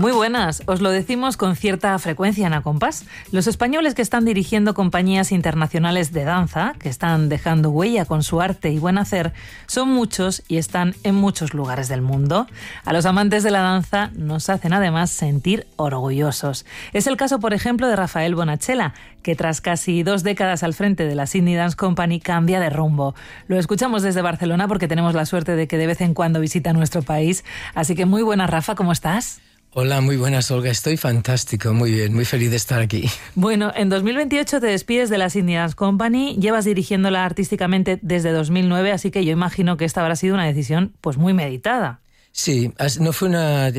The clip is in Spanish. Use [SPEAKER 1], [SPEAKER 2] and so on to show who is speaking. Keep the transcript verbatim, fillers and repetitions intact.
[SPEAKER 1] Muy buenas, os lo decimos con cierta frecuencia en Acompás. Los españoles que están dirigiendo compañías internacionales de danza, que están dejando huella con su arte y buen hacer, son muchos y están en muchos lugares del mundo. A los amantes de la danza nos hacen además sentir orgullosos. Es el caso, por ejemplo, de Rafael Bonachela, que tras casi dos décadas al frente de la Sydney Dance Company cambia de rumbo. Lo escuchamos desde Barcelona porque tenemos la suerte de que de vez en cuando visita nuestro país. Así que muy buenas, Rafa, ¿cómo estás?
[SPEAKER 2] Hola, muy buenas, Olga. Estoy fantástico, muy bien, muy feliz de estar aquí.
[SPEAKER 1] Bueno, en dos mil veintiocho te despides de la Sydney Dance Company, llevas dirigiéndola artísticamente desde dos mil nueve, así que yo imagino que esta habrá sido una decisión pues muy meditada.
[SPEAKER 2] Sí, no fue una